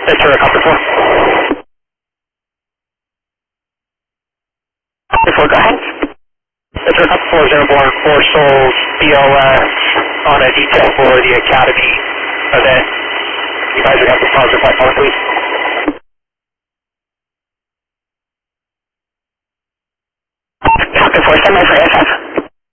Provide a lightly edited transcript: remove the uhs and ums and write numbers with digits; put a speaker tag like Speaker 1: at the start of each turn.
Speaker 1: Ventura, copy 4. Copy 4, go ahead. Ventura, copy 4, airborne, 4 souls, BLS, on a detail for the Academy event. You guys would have the positive flight follow, please. Copy 4, send my for